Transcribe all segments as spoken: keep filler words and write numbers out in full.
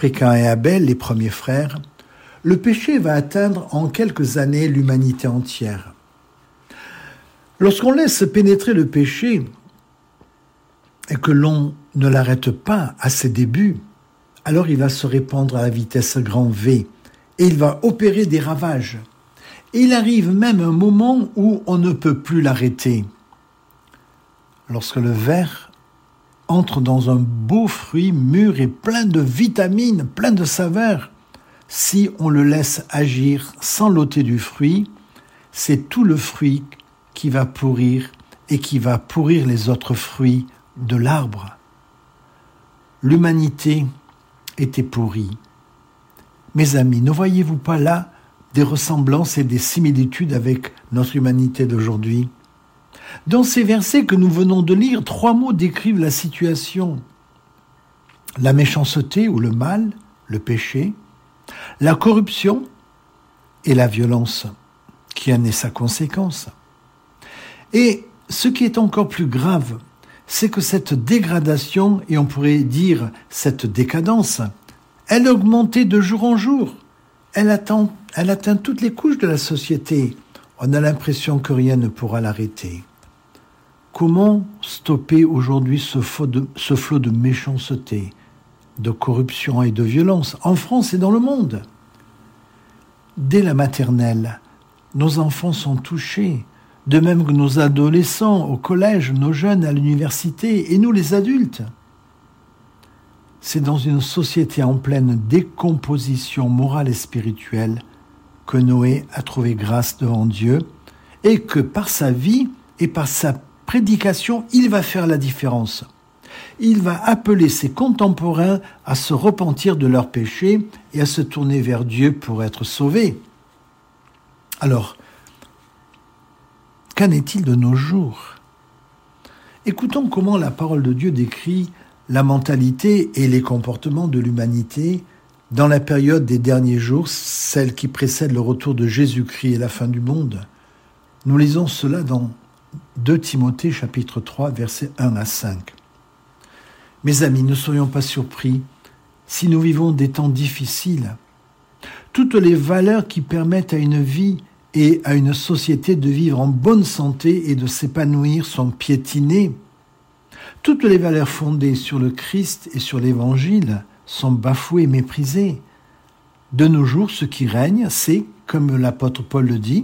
Après Caïn et Abel, les premiers frères, le péché va atteindre en quelques années l'humanité entière. Lorsqu'on laisse pénétrer le péché et que l'on ne l'arrête pas à ses débuts, alors il va se répandre à la vitesse grand V et il va opérer des ravages. Et il arrive même un moment où on ne peut plus l'arrêter. Lorsque le ver entre dans un beau fruit mûr et plein de vitamines, plein de saveurs, si on le laisse agir sans l'ôter du fruit, c'est tout le fruit qui va pourrir et qui va pourrir les autres fruits de l'arbre. L'humanité était pourrie. Mes amis, ne voyez-vous pas là des ressemblances et des similitudes avec notre humanité d'aujourd'hui ? Dans ces versets que nous venons de lire, trois mots décrivent la situation. La méchanceté ou le mal, le péché, la corruption et la violence, qui en est sa conséquence. Et ce qui est encore plus grave, c'est que cette dégradation, et on pourrait dire cette décadence, elle a augmenté de jour en jour. Elle atteint, elle atteint toutes les couches de la société. On a l'impression que rien ne pourra l'arrêter. Comment stopper aujourd'hui ce flot de, ce flot de méchanceté, de corruption et de violence en France et dans le monde ? Dès la maternelle, nos enfants sont touchés, de même que nos adolescents au collège, nos jeunes à l'université et nous les adultes. C'est dans une société en pleine décomposition morale et spirituelle que Noé a trouvé grâce devant Dieu et que par sa vie et par sa prédication, il va faire la différence. Il va appeler ses contemporains à se repentir de leurs péchés et à se tourner vers Dieu pour être sauvés. Alors, qu'en est-il de nos jours ? Écoutons comment la parole de Dieu décrit la mentalité et les comportements de l'humanité dans la période des derniers jours, celle qui précède le retour de Jésus-Christ et la fin du monde. Nous lisons cela dans deux Timothée chapitre trois, versets un à cinq. Mes amis, ne soyons pas surpris si nous vivons des temps difficiles. Toutes les valeurs qui permettent à une vie et à une société de vivre en bonne santé et de s'épanouir sont piétinées. Toutes les valeurs fondées sur le Christ et sur l'Évangile sont bafouées et méprisées. De nos jours, ce qui règne, c'est, comme l'apôtre Paul le dit,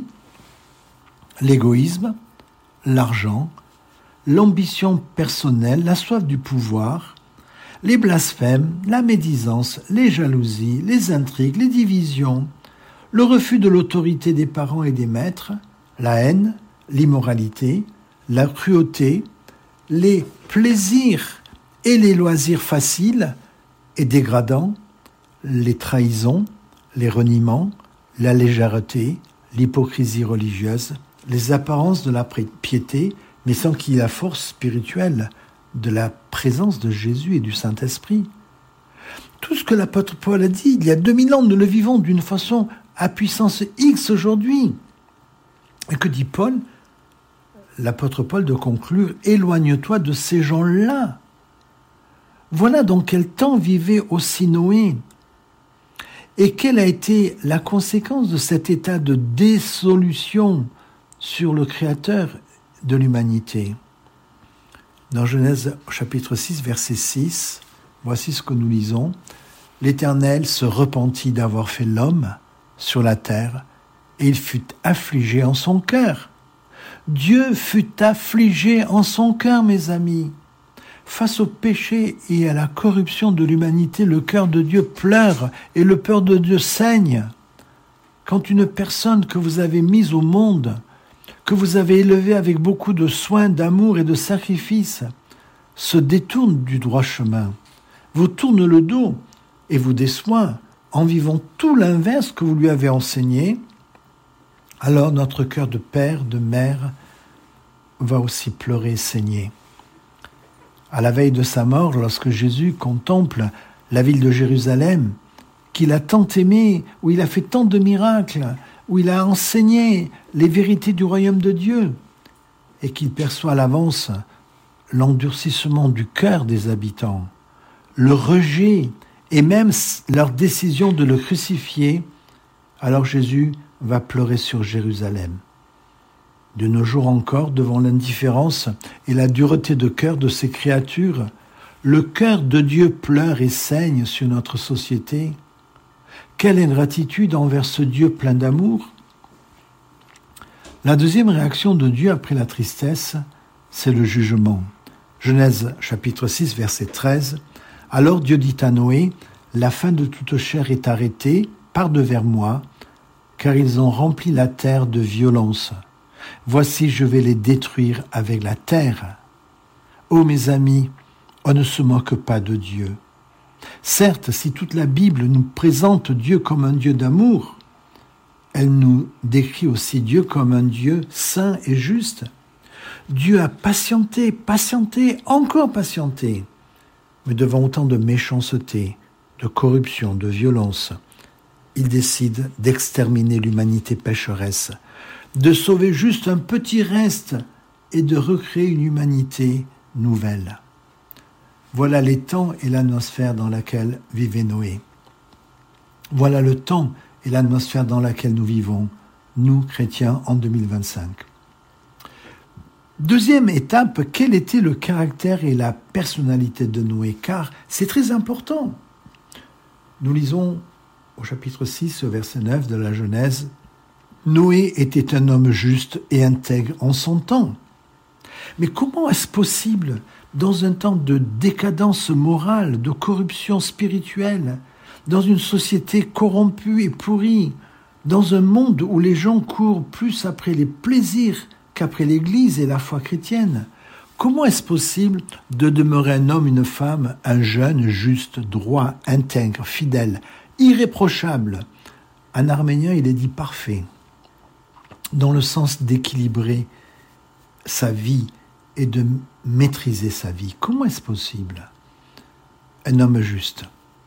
l'égoïsme, l'argent, l'ambition personnelle, la soif du pouvoir, les blasphèmes, la médisance, les jalousies, les intrigues, les divisions, le refus de l'autorité des parents et des maîtres, la haine, l'immoralité, la cruauté, les plaisirs et les loisirs faciles et dégradants, les trahisons, les reniements, la légèreté, l'hypocrisie religieuse, les apparences de la piété, mais sans qu'il y ait la force spirituelle de la présence de Jésus et du Saint-Esprit. Tout ce que l'apôtre Paul a dit il y a deux mille ans, nous le vivons d'une façon à puissance X aujourd'hui. Et que dit Paul ? L'apôtre Paul de conclure « Éloigne-toi de ces gens-là ». Voilà dans quel temps vivait aussi Noé. Et quelle a été la conséquence de cet état de dissolution sur le Créateur de l'humanité. Dans Genèse chapitre six, verset six, voici ce que nous lisons. « L'Éternel se repentit d'avoir fait l'homme sur la terre, et il fut affligé en son cœur. » Dieu fut affligé en son cœur, mes amis. Face au péché et à la corruption de l'humanité, le cœur de Dieu pleure et le cœur de Dieu saigne. Quand une personne que vous avez mise au monde, que vous avez élevée avec beaucoup de soin, d'amour et de sacrifice, se détourne du droit chemin, vous tourne le dos et vous déçoit en vivant tout l'inverse que vous lui avez enseigné, alors notre cœur de père, de mère, va aussi pleurer et saigner. À la veille de sa mort, lorsque Jésus contemple la ville de Jérusalem, qu'il a tant aimée, où il a fait tant de miracles, où il a enseigné les vérités du royaume de Dieu, et qu'il perçoit à l'avance l'endurcissement du cœur des habitants, le rejet et même leur décision de le crucifier, alors Jésus va pleurer sur Jérusalem. De nos jours encore, devant l'indifférence et la dureté de cœur de ces créatures, le cœur de Dieu pleure et saigne sur notre société. Quelle ingratitude envers ce Dieu plein d'amour! La deuxième réaction de Dieu après la tristesse, c'est le jugement. Genèse chapitre six, verset treize. « Alors Dieu dit à Noé, « La fin de toute chair est arrêtée, pars de vers moi, car ils ont rempli la terre de violence. Voici, je vais les détruire avec la terre. » Ô mes amis, on ne se moque pas de Dieu. Certes, si toute la Bible nous présente Dieu comme un Dieu d'amour, elle nous décrit aussi Dieu comme un Dieu saint et juste. Dieu a patienté, patienté, encore patienté. Mais devant autant de méchanceté, de corruption, de violence, il décide d'exterminer l'humanité pécheresse, de sauver juste un petit reste et de recréer une humanité nouvelle. Voilà les temps et l'atmosphère dans laquelle vivait Noé. Voilà le temps et l'atmosphère dans laquelle nous vivons, nous, chrétiens, en deux mille vingt-cinq. Deuxième étape, quel était le caractère et la personnalité de Noé? Car c'est très important. Nous lisons au chapitre six, au verset neuf de la Genèse, « Noé était un homme juste et intègre en son temps. » Mais comment est-ce possible, dans un temps de décadence morale, de corruption spirituelle, dans une société corrompue et pourrie, dans un monde où les gens courent plus après les plaisirs qu'après l'Église et la foi chrétienne, comment est-ce possible de demeurer un homme, une femme, un jeune, juste, droit, intègre, fidèle, irréprochable? En arménien, il est dit parfait, dans le sens d'équilibrer sa vie et de maîtriser sa vie. Comment est-ce possible? Un homme juste.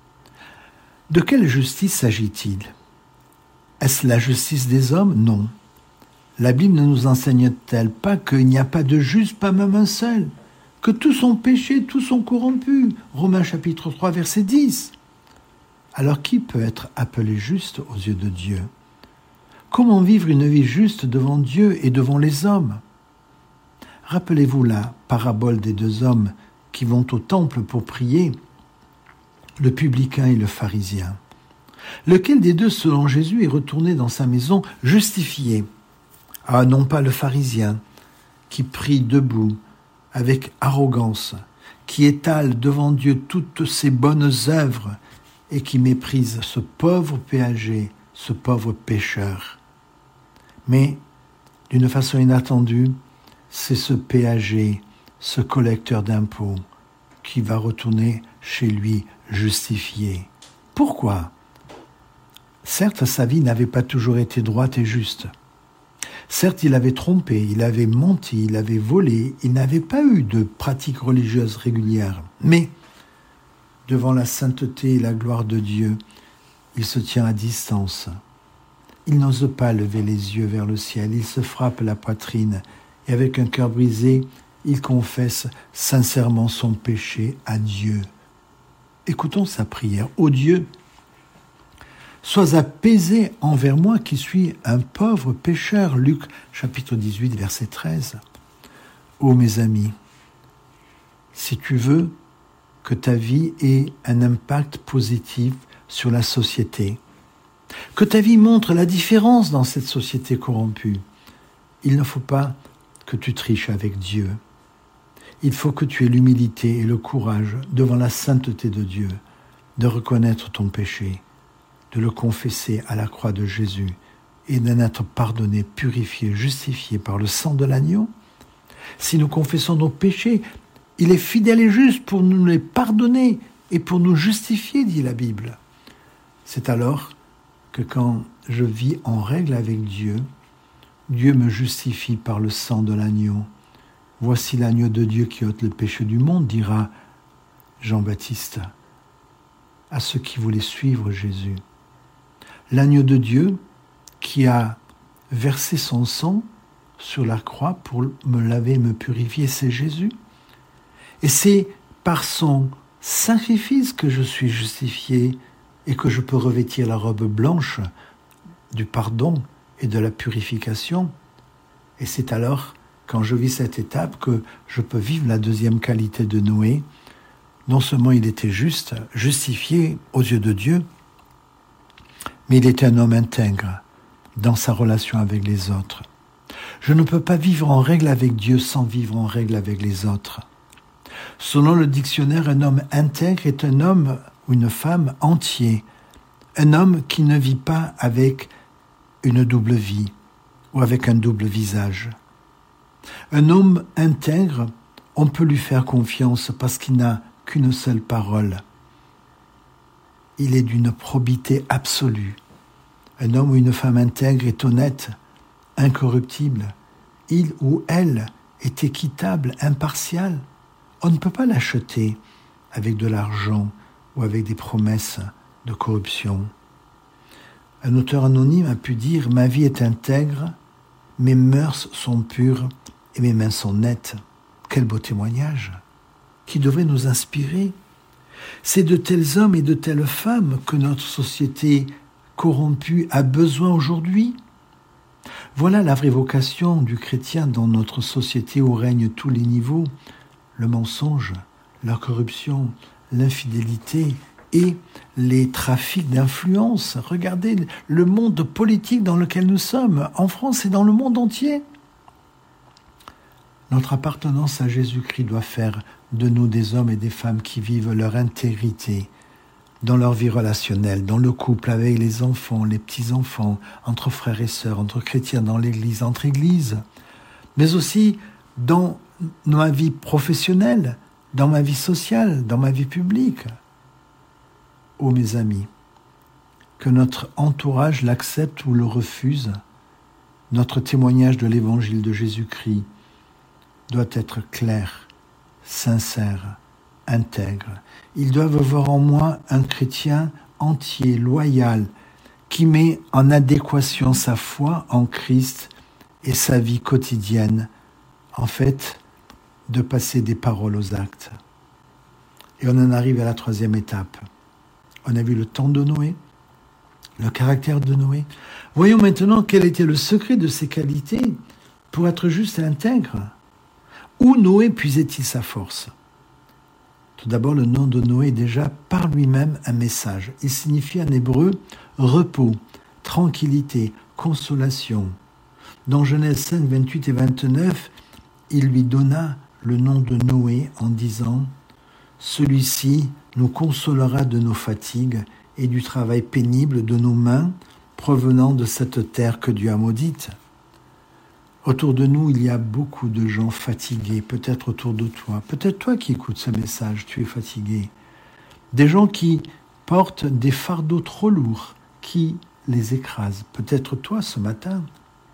De quelle justice s'agit-il? Est-ce la justice des hommes? Non. La Bible ne nous enseigne-t-elle pas qu'il n'y a pas de juste, pas même un seul, que tous sont péchés, tous sont corrompus? Romains chapitre trois, verset dix. Alors qui peut être appelé juste aux yeux de Dieu? Comment vivre une vie juste devant Dieu et devant les hommes? Rappelez-vous la parabole des deux hommes qui vont au temple pour prier, le publicain et le pharisien. Lequel des deux, selon Jésus, est retourné dans sa maison justifié? Ah, non pas le pharisien, qui prie debout, avec arrogance, qui étale devant Dieu toutes ses bonnes œuvres et qui méprise ce pauvre péager, ce pauvre pécheur. Mais, d'une façon inattendue, c'est ce péager, ce collecteur d'impôts, qui va retourner chez lui justifié. Pourquoi? Certes, sa vie n'avait pas toujours été droite et juste. Certes, il avait trompé, il avait menti, il avait volé, il n'avait pas eu de pratique religieuse régulière. Mais, devant la sainteté et la gloire de Dieu, il se tient à distance. Il n'ose pas lever les yeux vers le ciel, il se frappe la poitrine et avec un cœur brisé, il confesse sincèrement son péché à Dieu. Écoutons sa prière. « Ô Dieu, sois apaisé envers moi qui suis un pauvre pécheur. » Luc chapitre dix-huit, verset treize. Ô mes amis, si tu veux que ta vie ait un impact positif sur la société, que ta vie montre la différence dans cette société corrompue, il ne faut pas que tu triches avec Dieu. Il faut que tu aies l'humilité et le courage devant la sainteté de Dieu, de reconnaître ton péché, de le confesser à la croix de Jésus et d'en être pardonné, purifié, justifié par le sang de l'agneau. Si nous confessons nos péchés, il est fidèle et juste pour nous les pardonner et pour nous justifier, dit la Bible. C'est alors que quand je vis en règle avec Dieu, Dieu me justifie par le sang de l'agneau. Voici l'agneau de Dieu qui ôte le péché du monde, dira Jean-Baptiste à ceux qui voulaient suivre Jésus. L'agneau de Dieu qui a versé son sang sur la croix pour me laver et me purifier, c'est Jésus. Et c'est par son sacrifice que je suis justifié et que je peux revêtir la robe blanche du pardon et de la purification. Et c'est alors, quand je vis cette étape, que je peux vivre la deuxième qualité de Noé. Non seulement il était juste, justifié aux yeux de Dieu, mais il était un homme intègre dans sa relation avec les autres. Je ne peux pas vivre en règle avec Dieu sans vivre en règle avec les autres. Selon le dictionnaire, un homme intègre est un homme ou une femme entier, un homme qui ne vit pas avec une double vie ou avec un double visage. Un homme intègre, on peut lui faire confiance parce qu'il n'a qu'une seule parole. Il est d'une probité absolue. Un homme ou une femme intègre est honnête, incorruptible. Il ou elle est équitable, impartial. On ne peut pas l'acheter avec de l'argent ou avec des promesses de corruption. Un auteur anonyme a pu dire « Ma vie est intègre, mes mœurs sont pures et mes mains sont nettes. » Quel beau témoignage qui devrait nous inspirer. C'est de tels hommes et de telles femmes que notre société corrompue a besoin aujourd'hui. Voilà la vraie vocation du chrétien dans notre société où règnent tous les niveaux, le mensonge, la corruption, l'infidélité et les trafics d'influence. Regardez le monde politique dans lequel nous sommes, en France et dans le monde entier. Notre appartenance à Jésus-Christ doit faire de nous des hommes et des femmes qui vivent leur intégrité dans leur vie relationnelle, dans le couple, avec les enfants, les petits-enfants, entre frères et sœurs, entre chrétiens dans l'église, entre églises, mais aussi dans ma vie professionnelle, dans ma vie sociale, dans ma vie publique. Oh mes amis, que notre entourage l'accepte ou le refuse, notre témoignage de l'évangile de Jésus-Christ doit être clair, sincère, intègre. Ils doivent voir en moi un chrétien entier, loyal, qui met en adéquation sa foi en Christ et sa vie quotidienne, en fait, de passer des paroles aux actes. Et on en arrive à la troisième étape. On a vu le temps de Noé, le caractère de Noé. Voyons maintenant quel était le secret de ses qualités pour être juste et intègre. Où Noé puisait-il sa force ? Tout d'abord, le nom de Noé est déjà par lui-même un message. Il signifie en hébreu repos, tranquillité, consolation. Dans Genèse cinq, vingt-huit et vingt-neuf, il lui donna le nom de Noé en disant « Celui-ci nous consolera de nos fatigues et du travail pénible de nos mains provenant de cette terre que Dieu a maudite. » Autour de nous, il y a beaucoup de gens fatigués, peut-être autour de toi. Peut-être toi qui écoutes ce message, tu es fatigué. Des gens qui portent des fardeaux trop lourds, qui les écrasent. Peut-être toi ce matin.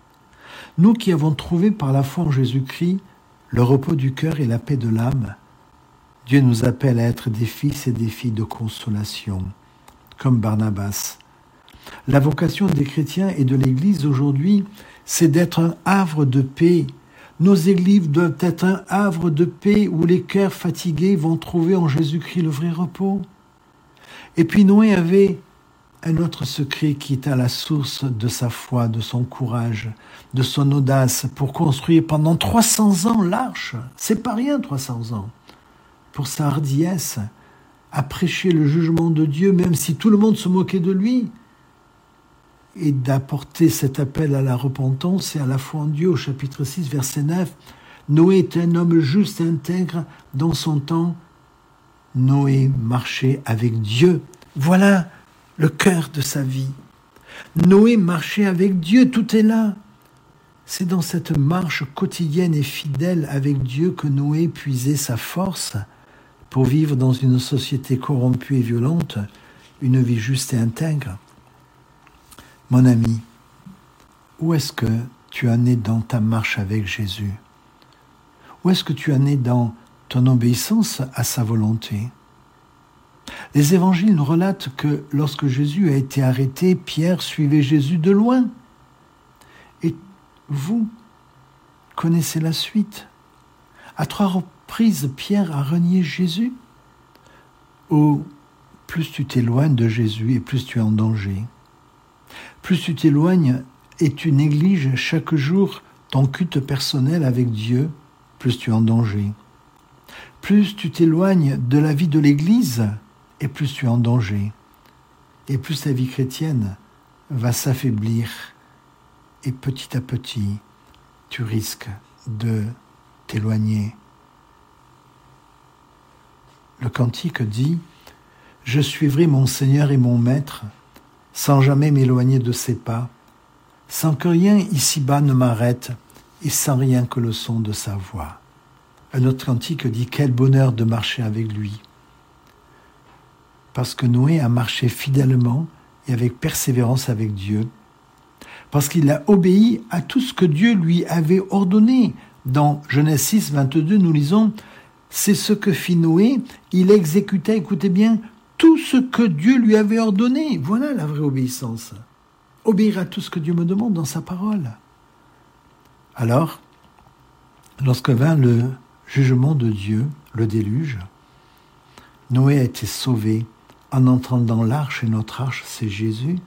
Nous qui avons trouvé par la foi en Jésus-Christ le repos du cœur et la paix de l'âme, Dieu nous appelle à être des fils et des filles de consolation, comme Barnabas. La vocation des chrétiens et de l'Église aujourd'hui, c'est d'être un havre de paix. Nos églises doivent être un havre de paix où les cœurs fatigués vont trouver en Jésus-Christ le vrai repos. Et puis Noé avait un autre secret qui est à la source de sa foi, de son courage, de son audace pour construire pendant trois cents ans l'arche. C'est pas rien, trois cents ans. Pour sa hardiesse à prêcher le jugement de Dieu, même si tout le monde se moquait de lui, et d'apporter cet appel à la repentance et à la foi en Dieu. Au chapitre six, verset neuf, Noé était un homme juste et intègre dans son temps. Noé marchait avec Dieu. Voilà le cœur de sa vie. Noé marchait avec Dieu, tout est là. C'est dans cette marche quotidienne et fidèle avec Dieu que Noé puisait sa force pour vivre dans une société corrompue et violente, une vie juste et intègre. Mon ami, où est-ce que tu en es dans ta marche avec Jésus ? Où est-ce que tu en es dans ton obéissance à sa volonté ? Les évangiles nous relatent que lorsque Jésus a été arrêté, Pierre suivait Jésus de loin. Et vous connaissez la suite. À trois reprises, Pierre a renié Jésus. où plus tu t'éloignes de Jésus et plus tu es en danger. Plus tu t'éloignes et tu négliges chaque jour ton culte personnel avec Dieu, plus tu es en danger. Plus tu t'éloignes de la vie de l'Église et plus tu es en danger. Et plus ta vie chrétienne va s'affaiblir et petit à petit, tu risques de t'éloigner. Le cantique dit « Je suivrai mon Seigneur et mon Maître, sans jamais m'éloigner de ses pas, sans que rien ici-bas ne m'arrête et sans rien que le son de sa voix. » Un autre cantique dit « Quel bonheur de marcher avec lui !» Parce que Noé a marché fidèlement et avec persévérance avec Dieu, parce qu'il a obéi à tout ce que Dieu lui avait ordonné. Dans Genèse six, vingt-deux, nous lisons « C'est ce que fit Noé, il exécutait, écoutez bien, tout ce que Dieu lui avait ordonné. » Voilà la vraie obéissance. Obéir à tout ce que Dieu me demande dans sa parole. Alors, lorsque vint le jugement de Dieu, le déluge, Noé a été sauvé en entrant dans l'arche, et notre arche, c'est Jésus.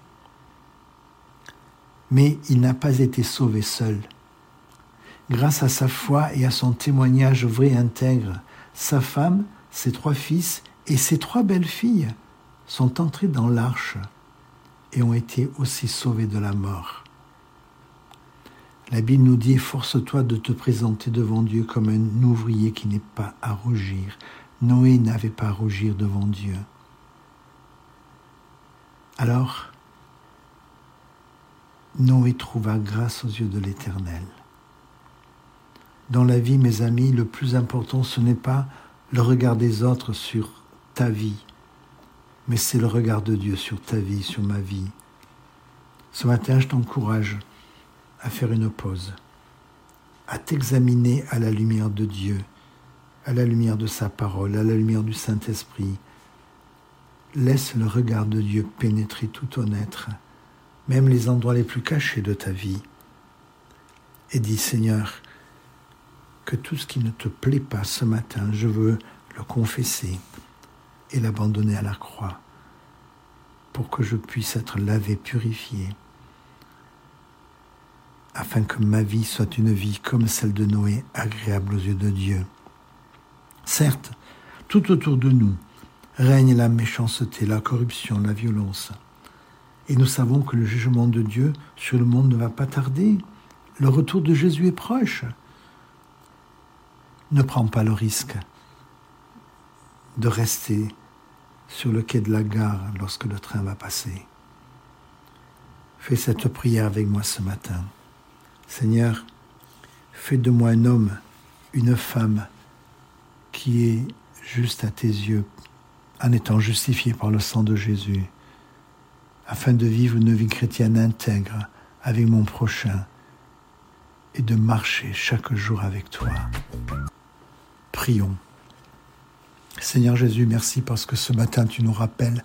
Mais il n'a pas été sauvé seul. Grâce à sa foi et à son témoignage vrai et intègre, sa femme, ses trois fils et ses trois belles-filles sont entrés dans l'arche et ont été aussi sauvés de la mort. La Bible nous dit « Force-toi de te présenter devant Dieu comme un ouvrier qui n'est pas à rougir. » Noé n'avait pas à rougir devant Dieu. Alors, Noé trouva grâce aux yeux de l'Éternel. Dans la vie, mes amis, le plus important, ce n'est pas le regard des autres sur ta vie, mais c'est le regard de Dieu sur ta vie, sur ma vie. Ce matin, je t'encourage à faire une pause, à t'examiner à la lumière de Dieu, à la lumière de sa parole, à la lumière du Saint-Esprit. Laisse le regard de Dieu pénétrer tout ton être, même les endroits les plus cachés de ta vie. Et dis, Seigneur, que tout ce qui ne te plaît pas ce matin, je veux le confesser et l'abandonner à la croix pour que je puisse être lavé, purifié, afin que ma vie soit une vie comme celle de Noé, agréable aux yeux de Dieu. Certes, tout autour de nous règne la méchanceté, la corruption, la violence. Et nous savons que le jugement de Dieu sur le monde ne va pas tarder. Le retour de Jésus est proche. Ne prends pas le risque de rester sur le quai de la gare lorsque le train va passer. Fais cette prière avec moi ce matin. Seigneur, fais de moi un homme, une femme qui est juste à tes yeux, en étant justifié par le sang de Jésus, afin de vivre une vie chrétienne intègre avec mon prochain et de marcher chaque jour avec toi. Prions. Seigneur Jésus, merci parce que ce matin tu nous rappelles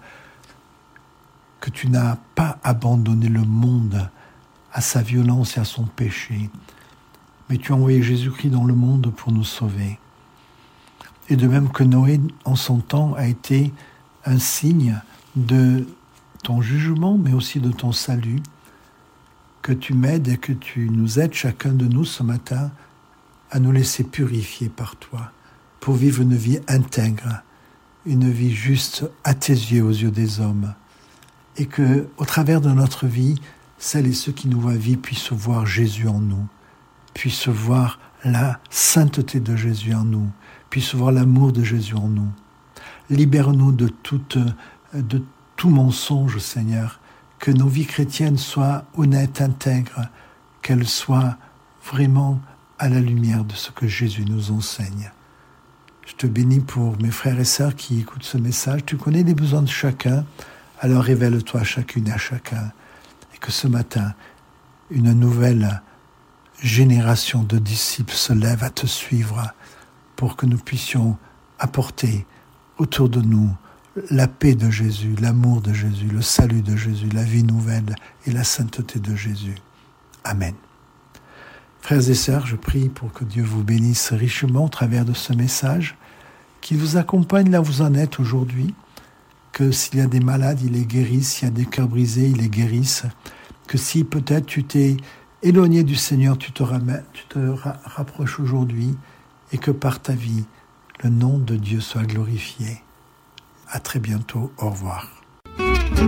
que tu n'as pas abandonné le monde à sa violence et à son péché, mais tu as envoyé Jésus-Christ dans le monde pour nous sauver. Et de même que Noé, en son temps, a été un signe de ton jugement, mais aussi de ton salut, que tu m'aides et que tu nous aides, chacun de nous, ce matin, à nous laisser purifier par toi, pour vivre une vie intègre, une vie juste à tes yeux, aux yeux des hommes, et que, au travers de notre vie, celles et ceux qui nous voient vivre puissent voir Jésus en nous, puissent voir la sainteté de Jésus en nous, puissent voir l'amour de Jésus en nous. Libère-nous de, toute, de tout mensonge, Seigneur, que nos vies chrétiennes soient honnêtes, intègres, qu'elles soient vraiment à la lumière de ce que Jésus nous enseigne. Je te bénis pour mes frères et sœurs qui écoutent ce message. Tu connais les besoins de chacun, alors révèle-toi à chacune et à chacun. Et que ce matin, une nouvelle génération de disciples se lève à te suivre pour que nous puissions apporter autour de nous la paix de Jésus, l'amour de Jésus, le salut de Jésus, la vie nouvelle et la sainteté de Jésus. Amen. Frères et sœurs, je prie pour que Dieu vous bénisse richement au travers de ce message, qu'il vous accompagne là où vous en êtes aujourd'hui, que s'il y a des malades, il les guérisse, s'il y a des cœurs brisés, il les guérisse, que si peut-être tu t'es éloigné du Seigneur, tu te, ramènes, tu te ra- rapproches aujourd'hui, et que par ta vie, le nom de Dieu soit glorifié. À très bientôt, au revoir.